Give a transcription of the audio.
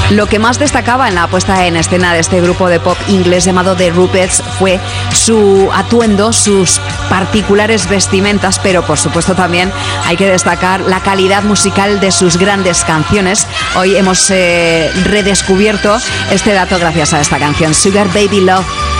Lo que más destacaba en la puesta en escena de este grupo de pop inglés llamado The Rupettes fue su atuendo, sus particulares vestimentas, pero por supuesto también hay que destacar la calidad musical de sus grandes canciones. Hoy hemos redescubierto este dato gracias a esta canción, Sugar Baby Love.